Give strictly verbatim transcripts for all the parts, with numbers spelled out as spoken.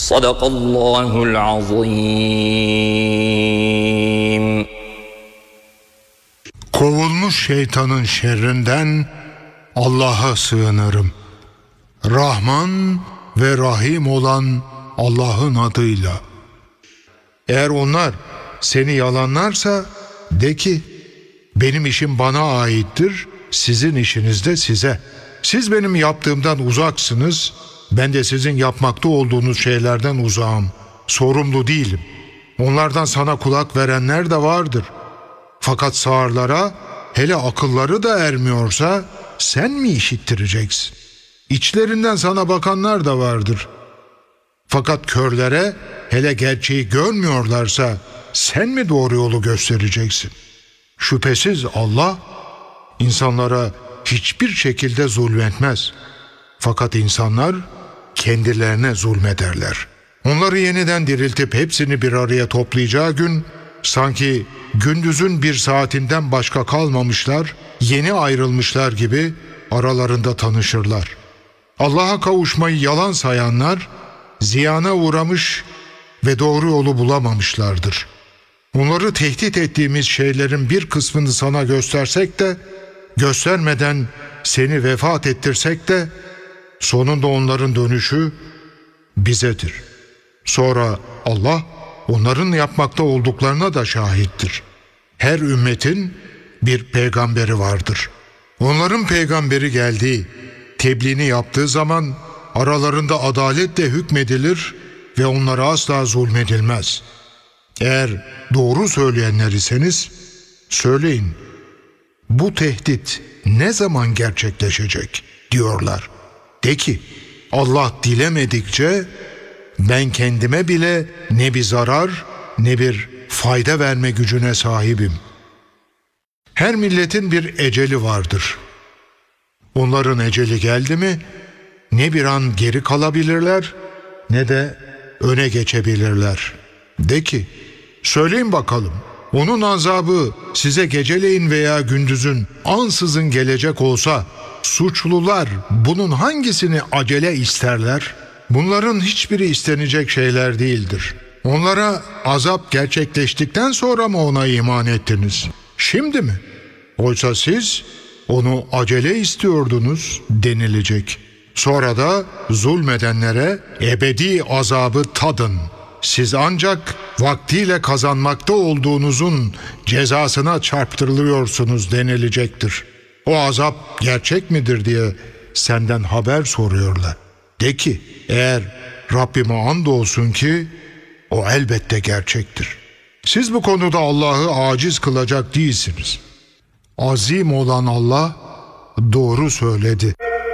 Sadakallahul azim. Kovulmuş şeytanın şerrinden Allah'a sığınırım. Rahman ve Rahim olan Allah'ın adıyla. Eğer onlar seni yalanlarsa de ki, benim işim bana aittir, sizin işiniz de size. Siz benim yaptığımdan uzaksınız, ben de sizin yapmakta olduğunuz şeylerden uzağım. Sorumlu değilim. Onlardan sana kulak verenler de vardır. Fakat sağırlara, hele akılları da ermiyorsa sen mi işittireceksin? İçlerinden sana bakanlar da vardır. Fakat körlere, hele gerçeği görmüyorlarsa sen mi doğru yolu göstereceksin? Şüphesiz Allah insanlara hiçbir şekilde zulmetmez. Fakat insanlar kendilerine zulmederler. Onları yeniden diriltip hepsini bir araya toplayacağı gün, sanki gündüzün bir saatinden başka kalmamışlar, yeni ayrılmışlar gibi aralarında tanışırlar. Allah'a kavuşmayı yalan sayanlar, ziyana uğramış ve doğru yolu bulamamışlardır. Onları tehdit ettiğimiz şeylerin bir kısmını sana göstersek de, göstermeden seni vefat ettirsek de, sonunda onların dönüşü bizedir. Sonra Allah onların yapmakta olduklarına da şahittir. Her ümmetin bir peygamberi vardır. Onların peygamberi geldiği, tebliğini yaptığı zaman aralarında adaletle hükmedilir ve onlara asla zulmedilmez. Eğer doğru söyleyenler iseniz söyleyin, bu tehdit ne zaman gerçekleşecek diyorlar. De ki, Allah dilemedikçe ben kendime bile ne bir zarar ne bir fayda verme gücüne sahibim. Her milletin bir eceli vardır. Onların eceli geldi mi ne bir an geri kalabilirler ne de öne geçebilirler. De ki, söyleyin bakalım, onun azabı size geceleyin veya gündüzün ansızın gelecek olsa suçlular bunun hangisini acele isterler? Bunların hiçbiri istenecek şeyler değildir. Onlara azap gerçekleştikten sonra mı ona iman ettiniz? Şimdi mi? Oysa siz onu acele istiyordunuz denilecek. Sonra da zulmedenlere ebedi azabı tadın. Siz ancak vaktiyle kazanmakta olduğunuzun cezasına çarptırılıyorsunuz denilecektir. O azap gerçek midir diye senden haber soruyorlar. De ki, eğer Rabbime andolsun ki o elbette gerçektir. Siz bu konuda Allah'ı aciz kılacak değilsiniz. Azim olan Allah doğru söyledi.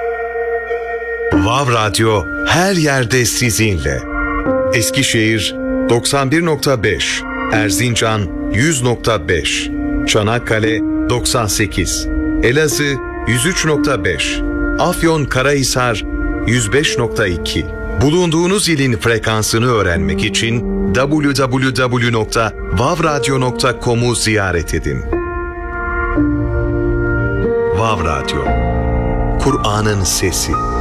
Vav Radyo her yerde sizinle. Eskişehir doksan bir nokta beş, Erzincan yüz nokta beş, Çanakkale doksan sekiz, Elazığ yüz üç nokta beş, Afyonkarahisar yüz beş nokta iki. Bulunduğunuz ilin frekansını öğrenmek için double-u double-u double-u nokta vav radyo nokta com'u ziyaret edin. Vav Radyo, Kur'an'ın sesi.